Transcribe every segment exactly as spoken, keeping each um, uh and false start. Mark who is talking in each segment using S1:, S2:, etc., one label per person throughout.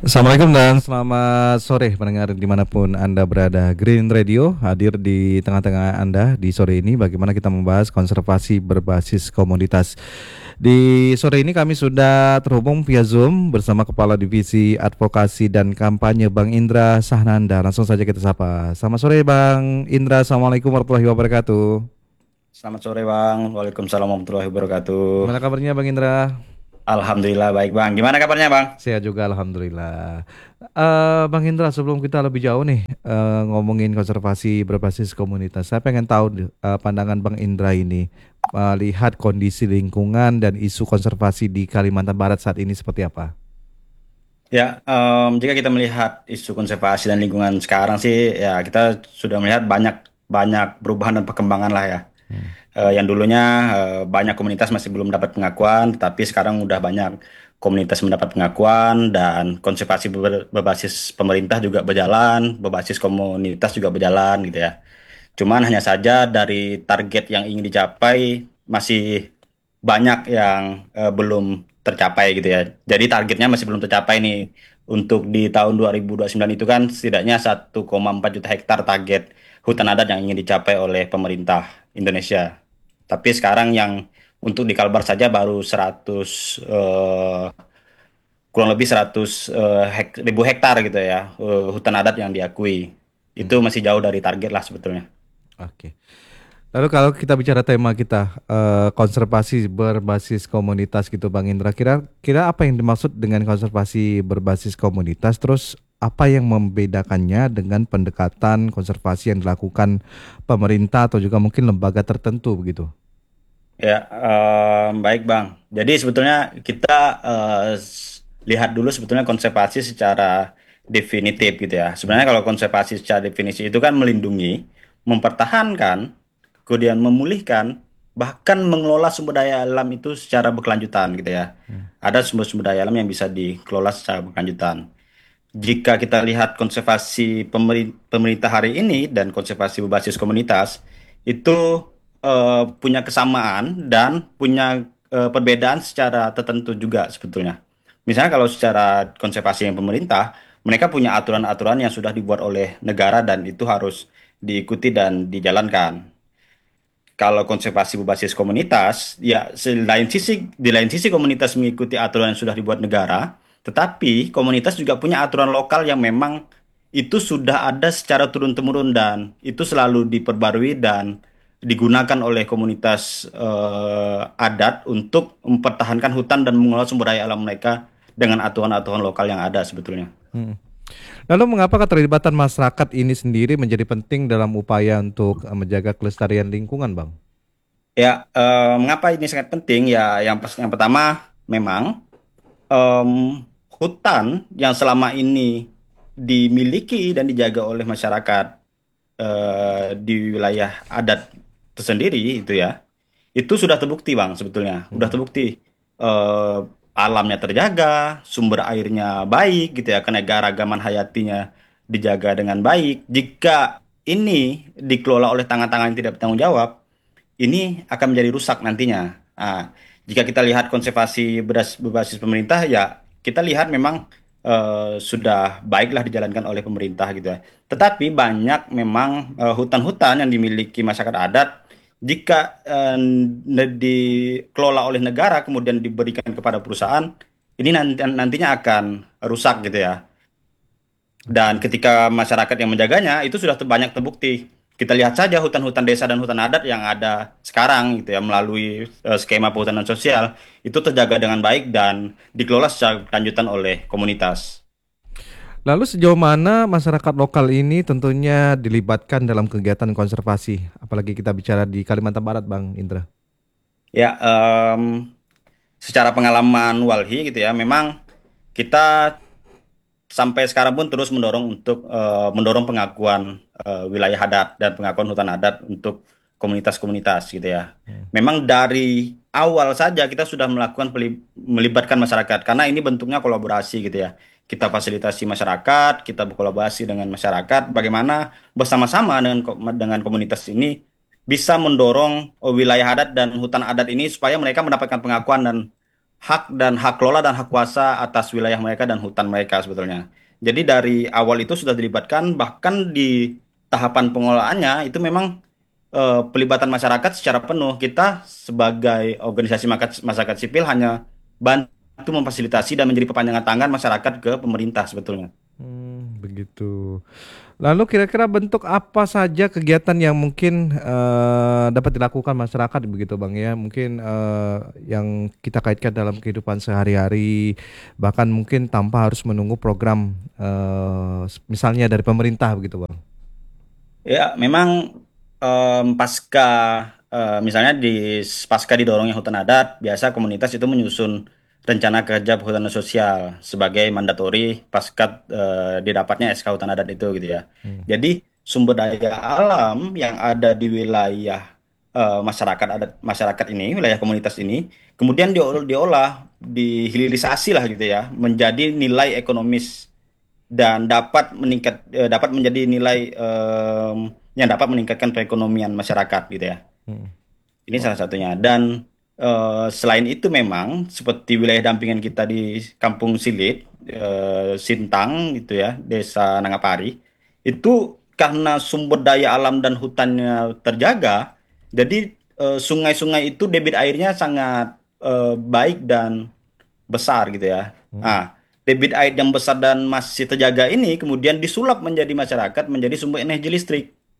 S1: Assalamualaikum dan selamat sore pendengar dimanapun Anda berada. Green Radio hadir di tengah-tengah Anda di sore ini. Bagaimana kita membahas konservasi berbasis komunitas. Di sore ini kami sudah terhubung via Zoom bersama Kepala Divisi Advokasi dan Kampanye Bang Indra Sahnanda. Langsung saja kita sapa. Selamat sore Bang Indra. Assalamualaikum warahmatullahi wabarakatuh.
S2: Selamat sore Bang, Waalaikumsalam warahmatullahi wabarakatuh.
S1: Gimana kabarnya Bang Indra?
S2: Alhamdulillah baik Bang. Gimana kabarnya Bang?
S1: Saya juga alhamdulillah. Eh Bang Indra, sebelum kita lebih jauh nih eh, ngomongin konservasi berbasis komunitas, saya pengen tahu eh, pandangan Bang Indra ini melihat kondisi lingkungan dan isu konservasi di Kalimantan Barat saat ini seperti apa?
S2: Ya, em, jika kita melihat isu konservasi dan lingkungan sekarang sih, ya kita sudah melihat banyak banyak perubahan dan perkembangan lah ya.
S1: Hmm.
S2: Eh, yang dulunya eh, banyak komunitas masih belum dapat pengakuan, tetapi sekarang udah banyak komunitas mendapat pengakuan dan konservasi ber- berbasis pemerintah juga berjalan, berbasis komunitas juga berjalan gitu ya. Cuman hanya saja dari target yang ingin dicapai masih banyak yang eh, belum tercapai gitu ya. Jadi targetnya masih belum tercapai nih. Untuk di tahun dua ribu dua puluh sembilan itu kan setidaknya satu koma empat juta hektar target hutan adat yang ingin dicapai oleh pemerintah Indonesia. Tapi sekarang yang untuk di Kalbar saja baru seratus eh, kurang lebih seratus eh, hek- ribu hektar gitu ya, eh, hutan adat yang diakui.
S1: Hmm.
S2: Itu masih jauh dari target lah sebetulnya.
S1: Oke. Lalu kalau kita bicara tema kita eh, konservasi berbasis komunitas gitu Bang Indra, kira-kira apa yang dimaksud dengan konservasi berbasis komunitas? Terus apa yang membedakannya dengan pendekatan konservasi yang dilakukan pemerintah atau juga mungkin lembaga tertentu begitu?
S2: Ya, em, baik Bang. Jadi sebetulnya kita eh, s- lihat dulu sebetulnya konservasi secara definitif gitu ya.
S1: Hmm.
S2: Sebenarnya kalau konservasi secara definisi itu kan melindungi, mempertahankan, kemudian memulihkan, bahkan mengelola sumber daya alam itu secara berkelanjutan gitu ya.
S1: Hmm.
S2: Ada sumber-sumber daya alam yang bisa dikelola secara berkelanjutan. Jika kita lihat konservasi pemeri- pemerintah hari ini dan konservasi berbasis komunitas, itu eh, punya kesamaan dan punya eh, perbedaan secara tertentu juga sebetulnya. Misalnya kalau secara konservasi yang pemerintah, mereka punya aturan-aturan yang sudah dibuat oleh negara dan itu harus diikuti dan dijalankan. Kalau konservasi berbasis komunitas, ya selain sisi di lain sisi komunitas mengikuti aturan yang sudah dibuat negara, tetapi komunitas juga punya aturan lokal yang memang itu sudah ada secara turun-temurun dan itu selalu diperbarui dan digunakan oleh komunitas eh, adat untuk mempertahankan hutan dan mengelola sumber daya alam mereka dengan aturan-aturan lokal yang ada sebetulnya.
S1: Hmm. Lalu mengapa keterlibatan masyarakat ini sendiri menjadi penting dalam upaya untuk eh, menjaga kelestarian lingkungan, Bang?
S2: Ya, eh, mengapa ini sangat penting? Ya, yang pas- yang pertama memang em, hutan yang selama ini dimiliki dan dijaga oleh masyarakat eh, di wilayah adat tersendiri itu ya, itu sudah terbukti Bang sebetulnya, sudah
S1: Hmm.
S2: terbukti eh, alamnya terjaga, sumber airnya baik gitu ya, keanekaragaman hayatinya dijaga dengan baik. Jika ini dikelola oleh tangan-tangan yang tidak bertanggung jawab, ini akan menjadi rusak nantinya. Nah, jika kita lihat konservasi beras berbasis pemerintah, ya kita lihat memang eh, sudah baiklah dijalankan oleh pemerintah gitu ya. Tetapi banyak memang eh, hutan-hutan yang dimiliki masyarakat adat, jika eh, ne- dikelola oleh negara kemudian diberikan kepada perusahaan, ini nanti, nantinya akan rusak gitu ya. Dan
S1: Oke.
S2: ketika masyarakat yang menjaganya itu sudah ter- banyak terbukti. Kita lihat saja hutan-hutan desa dan hutan adat yang ada sekarang gitu ya melalui eh, skema perhutanan sosial itu terjaga dengan baik dan dikelola secara lanjutan oleh komunitas.
S1: Lalu sejauh mana masyarakat lokal ini tentunya dilibatkan dalam kegiatan konservasi, apalagi kita bicara di Kalimantan Barat, Bang Indra?
S2: Ya, em, secara pengalaman Walhi gitu ya, memang kita sampai sekarang pun terus mendorong untuk eh, mendorong pengakuan eh, wilayah adat dan pengakuan hutan adat untuk komunitas-komunitas gitu ya.
S1: Hmm.
S2: Memang dari awal saja kita sudah melakukan peli- melibatkan masyarakat karena ini bentuknya kolaborasi gitu ya. Kita fasilitasi masyarakat, kita berkolaborasi dengan masyarakat, bagaimana bersama-sama dengan ko- dengan komunitas ini bisa mendorong eh, wilayah adat dan hutan adat ini supaya mereka mendapatkan pengakuan dan hak dan hak kelola dan hak kuasa atas wilayah mereka dan hutan mereka sebetulnya. Jadi dari awal itu sudah dilibatkan, bahkan di tahapan pengelolaannya itu memang eh, pelibatan masyarakat secara penuh. Kita sebagai organisasi masyarakat, masyarakat sipil hanya bantu memfasilitasi dan menjadi perpanjangan tangan masyarakat ke pemerintah sebetulnya.
S1: Hmm, begitu. Lalu kira-kira bentuk apa saja kegiatan yang mungkin eh, dapat dilakukan masyarakat begitu Bang ya? Mungkin eh, yang kita kaitkan dalam kehidupan sehari-hari, bahkan mungkin tanpa harus menunggu program eh, misalnya dari pemerintah begitu Bang.
S2: Ya, memang em, pasca eh, misalnya di pasca didorongnya hutan adat, biasa komunitas itu menyusun rencana kerja perhutanan sosial sebagai mandatori pasca eh, didapatnya S K hutan adat itu gitu ya.
S1: Hmm.
S2: Jadi sumber daya alam yang ada di wilayah eh, masyarakat adat masyarakat ini, wilayah komunitas ini, kemudian diolah, diolah dihilirisasi lah gitu ya, menjadi nilai ekonomis dan dapat meningkat eh, dapat menjadi nilai em, yang dapat meningkatkan perekonomian masyarakat gitu ya.
S1: Hmm.
S2: Ini
S1: Oh,
S2: salah satunya. Dan eh, selain itu memang seperti wilayah dampingan kita di Kampung Silit, eh, Sintang gitu ya, Desa Nangapari, itu karena sumber daya alam dan hutannya terjaga, jadi eh, sungai-sungai itu debit airnya sangat eh, baik dan besar gitu ya.
S1: hmm.
S2: Nah, debit air yang besar dan masih terjaga ini kemudian disulap menjadi masyarakat menjadi sumber energi listrik.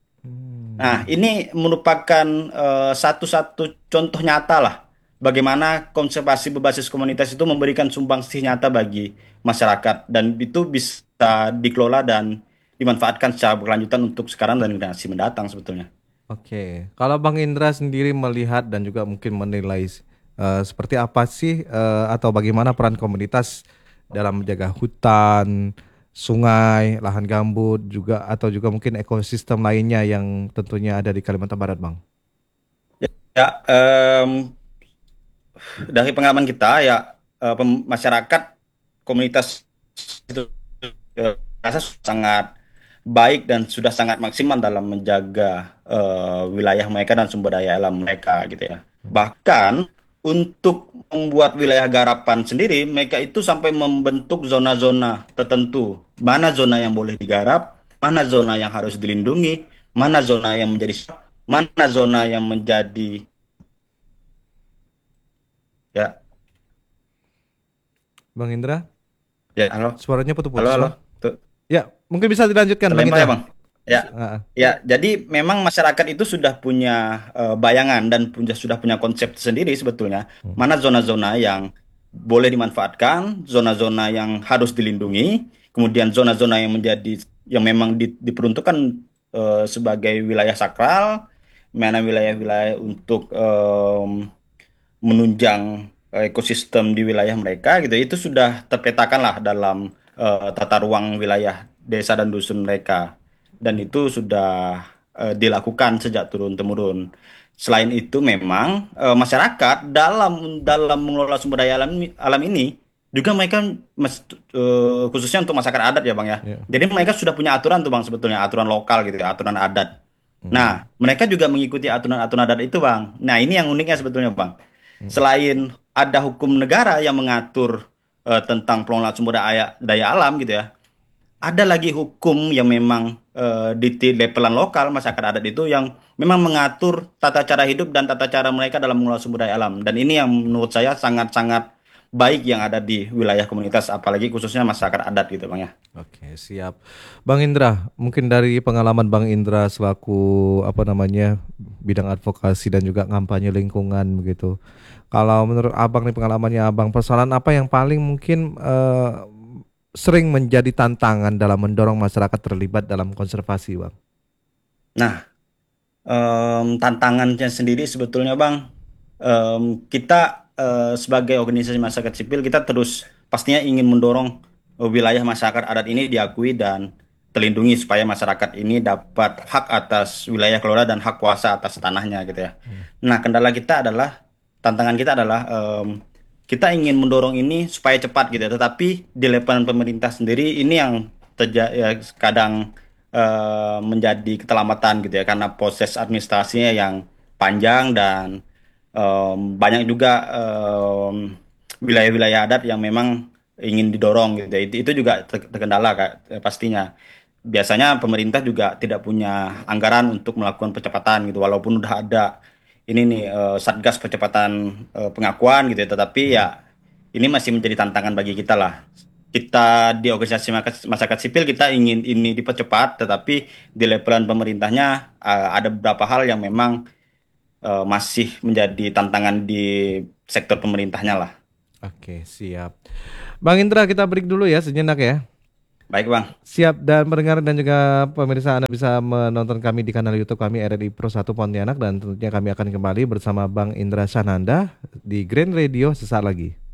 S2: Nah,
S1: Hmm.
S2: ini merupakan eh, satu-satu contoh nyata lah bagaimana konservasi berbasis komunitas itu memberikan sumbangsih nyata bagi masyarakat dan itu bisa dikelola dan dimanfaatkan secara berkelanjutan untuk sekarang dan generasi mendatang sebetulnya.
S1: Oke, kalau Bang Indra sendiri melihat dan juga mungkin menilai eh, seperti apa sih eh, atau bagaimana peran komunitas dalam menjaga hutan, sungai, lahan gambut juga atau juga mungkin ekosistem lainnya yang tentunya ada di Kalimantan Barat, Bang.
S2: Ya, em, dari pengalaman kita ya eh, pem- masyarakat komunitas itu eh, rasa sangat baik dan sudah sangat maksimal dalam menjaga eh, wilayah mereka dan sumber daya alam mereka gitu ya. Bahkan untuk membuat wilayah garapan sendiri, mereka itu sampai membentuk zona-zona tertentu. Mana zona yang boleh digarap, mana zona yang harus dilindungi, mana zona yang menjadi mana zona yang menjadi ya
S1: Bang Indra,
S2: ya halo
S1: suaranya
S2: halo
S1: putus-putus,
S2: halo
S1: Bang.
S2: tuh
S1: Ya, mungkin bisa dilanjutkan, Bang
S2: terlempar ya
S1: Indra.
S2: bang. Ya,
S1: Ah, ah.
S2: ya. Jadi memang masyarakat itu sudah punya eh, bayangan dan punya sudah punya konsep sendiri sebetulnya.
S1: Hmm.
S2: Mana zona-zona yang boleh dimanfaatkan, zona-zona yang harus dilindungi, kemudian zona-zona yang menjadi yang memang di- diperuntukkan eh, sebagai wilayah sakral, mana wilayah-wilayah untuk em, menunjang eh, ekosistem di wilayah mereka gitu. Itu sudah terpetakan lah dalam eh, tata ruang wilayah desa dan dusun mereka. Dan itu sudah eh, dilakukan sejak turun-temurun. Selain itu memang eh, masyarakat dalam dalam mengelola sumber daya alam, alam ini juga mereka mes- eh, khususnya untuk masyarakat adat ya Bang ya.
S1: Ya.
S2: Jadi mereka sudah punya aturan tuh Bang sebetulnya, aturan lokal gitu ya, aturan adat.
S1: Hmm.
S2: Nah, mereka juga mengikuti aturan-aturan adat itu Bang. Nah, ini yang uniknya sebetulnya Bang.
S1: Hmm.
S2: Selain ada hukum negara yang mengatur eh, tentang pengelolaan sumber daya, daya alam gitu ya, ada lagi hukum yang memang eh, di di levelan lokal masyarakat adat itu yang memang mengatur tata cara hidup dan tata cara mereka dalam mengelola sumber daya alam. Dan ini yang menurut saya sangat-sangat baik yang ada di wilayah komunitas, apalagi khususnya masyarakat adat gitu Bang ya.
S1: Oke, siap. Bang Indra, mungkin dari pengalaman Bang Indra selaku apa namanya bidang advokasi dan juga kampanye lingkungan begitu. Kalau menurut Abang nih pengalamannya Abang, persoalan apa yang paling mungkin eh, sering menjadi tantangan dalam mendorong masyarakat terlibat dalam konservasi, Bang?
S2: Nah, em, tantangannya sendiri sebetulnya Bang, em, kita eh, sebagai organisasi masyarakat sipil kita terus pastinya ingin mendorong eh, wilayah masyarakat adat ini diakui dan terlindungi supaya masyarakat ini dapat hak atas wilayah kelola dan hak kuasa atas tanahnya gitu ya.
S1: Hmm.
S2: Nah, kendala kita adalah tantangan kita adalah em, kita ingin mendorong ini supaya cepat gitu ya, tetapi di level pemerintah sendiri ini yang terjadi kadang eh, menjadi keterlambatan gitu ya karena proses administrasinya yang panjang dan em, banyak juga em, wilayah-wilayah adat yang memang ingin didorong gitu. Itu, itu juga ter- terkendala Kak, eh, pastinya. Biasanya pemerintah juga tidak punya anggaran untuk melakukan percepatan gitu, walaupun udah ada ini nih eh, Satgas percepatan eh, pengakuan gitu ya, tetapi ya ini masih menjadi tantangan bagi kita lah. Kita di organisasi masyarakat masyarakat sipil kita ingin ini dipercepat, tetapi di levelan pemerintahnya eh, ada beberapa hal yang memang eh, masih menjadi tantangan di sektor pemerintahnya lah.
S1: Oke, siap. Bang Indra, kita break dulu ya sejenak ya.
S2: Baik Bang.
S1: Siap, dan pendengar dan juga pemirsa, Anda bisa menonton kami di kanal YouTube kami R R I Pro satu Pontianak, dan tentunya kami akan kembali bersama Bang Indra Sananda di Grand Radio sesaat lagi.